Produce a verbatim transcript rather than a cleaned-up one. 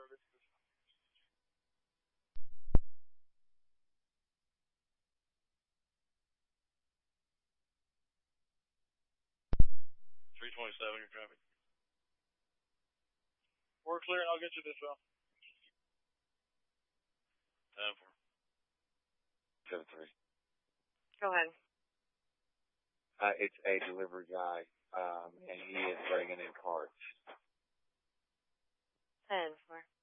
three twenty-seven, your traffic. We're clear, and I'll get you this well. ten four. seven three. Go ahead. Uh, it's a delivery guy, um, and he is bringing in carts. ten four.